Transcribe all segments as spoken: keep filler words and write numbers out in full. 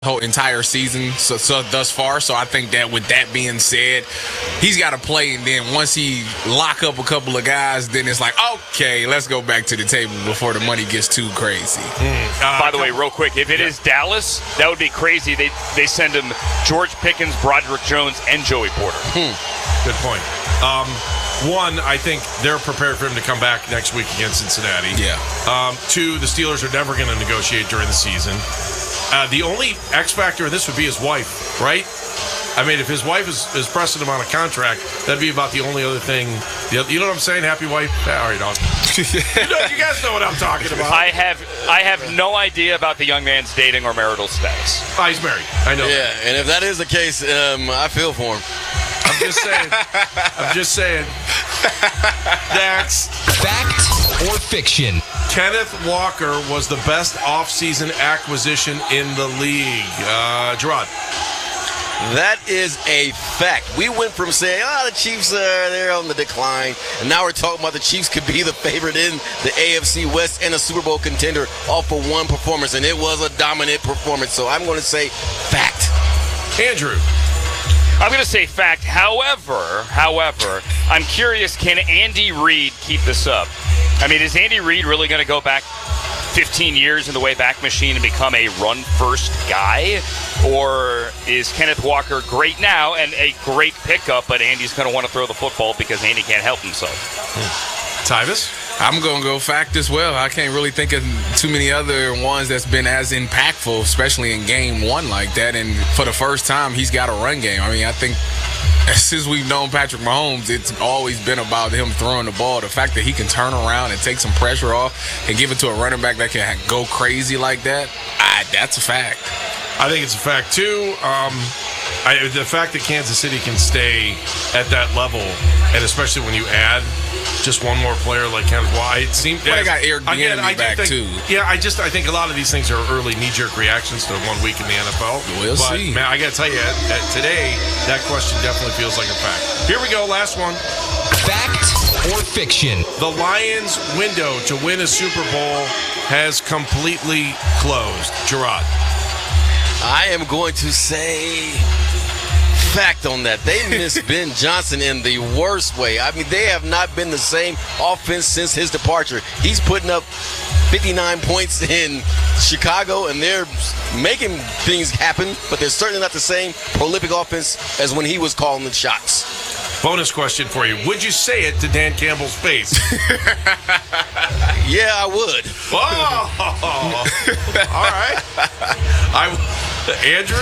whole entire season so, so thus far. So I think that with that being said, he's got to play, and then once he lock up a couple of guys, then it's like, okay, let's go back to the table before the money gets too crazy. Mm. Uh, By the way, real quick, if it yeah. is Dallas, that would be crazy. They they send him George Pickens, Broderick Jones, and Joey Porter. Hmm. Good point. Um, one, I think they're prepared for him to come back next week against Cincinnati. Yeah. Um, two, the Steelers are never going to negotiate during the season. Uh, the only X factor of this would be his wife, right? I mean, if his wife is, is pressing him on a contract, that'd be about the only other thing. The, you know what I'm saying? Happy wife? Yeah, all right, dog. you, know, you guys know what I'm talking about. I have I have no idea about the young man's dating or marital status. Oh, he's married. I know. Yeah, that. And if that is the case, um, I feel for him. I'm just saying. I'm just saying. Next. Fact or fiction? Kenneth Walker was the best offseason acquisition in the league. Uh, Gerard. That is a fact. We went from saying, oh, the Chiefs, uh, they're on the decline, and now we're talking about the Chiefs could be the favorite in the A F C West and a Super Bowl contender all for one performance, and it was a dominant performance. So I'm going to say fact. Andrew. I'm going to say fact. However, however, I'm curious, can Andy Reid keep this up? I mean, is Andy Reid really going to go back fifteen years in the Wayback Machine and become a run-first guy? Or is Kenneth Walker great now and a great pickup, but Andy's going to want to throw the football because Andy can't help himself? Hmm. Tyvis? I'm going to go fact as well. I can't really think of too many other ones that's been as impactful, especially in game one like that. And for the first time, he's got a run game. I mean, I think since we've known Patrick Mahomes, it's always been about him throwing the ball. The fact that he can turn around and take some pressure off and give it to a running back that can go crazy like that, I, that's a fact. I think it's a fact, too. Um, I, the fact that Kansas City can stay at that level, and especially when you add just one more player like Kenneth Walker, it seems well, they got Eric Bieniemy back think, too. Yeah, I just I think a lot of these things are early knee-jerk reactions to one week in the N F L. We'll but, see. Man, I got to tell you, at, at today that question definitely feels like a fact. Here we go, last one. Fact or fiction? The Lions' window to win a Super Bowl has completely closed. Gerard. I am going to say fact on that. They miss Ben Johnson in the worst way. I mean, they have not been the same offense since his departure. He's putting up fifty-nine points in Chicago, and they're making things happen, but they're certainly not the same prolific offense as when he was calling the shots. Bonus question for you. Would you say it to Dan Campbell's face? Yeah, I would. Oh, all right. I, Andrew?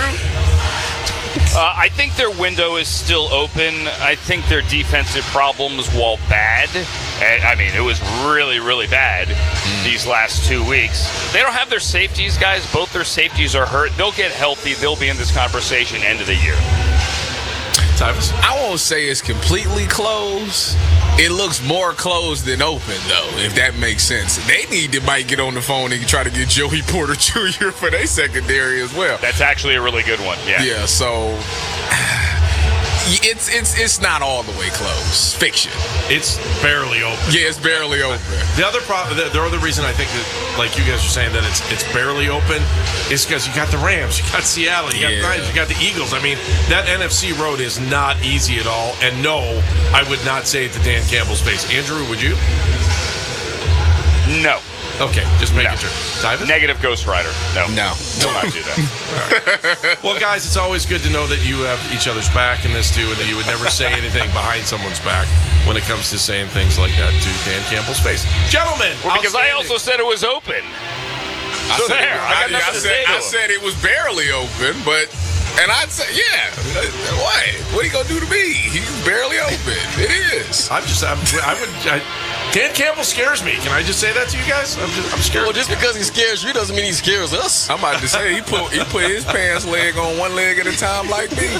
Uh, I think their window is still open. I think their defensive problems, while bad, and, I mean, it was really, really bad mm. these last two weeks. They don't have their safeties, guys. Both their safeties are hurt. They'll get healthy. They'll be in this conversation end of the year. Tyvis? I won't say it's completely closed. It looks more closed than open, though, if that makes sense. They need to might get on the phone and try to get Joey Porter Junior for their secondary as well. That's actually a really good one, yeah. Yeah, so it's it's it's not all the way closed. Fiction. It's barely open. Yeah, it's barely open. The other problem, the, the other reason I think that, like you guys are saying, that it's it's barely open is because you got the Rams, you got Seattle, you got yeah. the Giants, you got the Eagles. I mean, that N F C road is not easy at all. And no, I would not say it to Dan Campbell's face. Andrew, would you? No. Okay, just making no. sure. Tyvis? Negative Ghost Rider. No. No. Will not do that. Right. Well, guys, it's always good to know that you have each other's back in this, too, and that you would never say anything behind someone's back when it comes to saying things like that to Dan Campbell's face. Gentlemen, well, because I also said it was open. I so said there, it, I, I, got I, to said, say to I said it was barely open, but... And I'd say, yeah, what? What are you going to do to me? He's barely open. It is. I'm just, I'm, I would, I, Dan Campbell scares me. Can I just say that to you guys? I'm, just, I'm scared. Well, just because he scares you doesn't mean he scares us. I'm about to say, he put he put his pants leg on one leg at a time like me.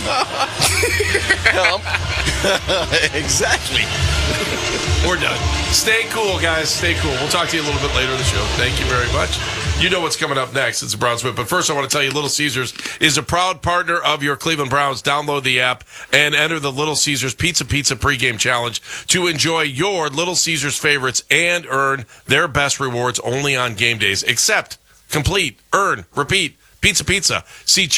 Exactly. We're done. Stay cool, guys. Stay cool. We'll talk to you a little bit later in the show. Thank you very much. You know what's coming up next. It's the Browns Whip. But first, I want to tell you, Little Caesars is a proud partner of your Cleveland Browns. Download the app and enter the Little Caesars Pizza Pizza pregame challenge to enjoy your Little Caesars favorites and earn their best rewards only on game days. Accept, complete, earn, repeat. Pizza Pizza. See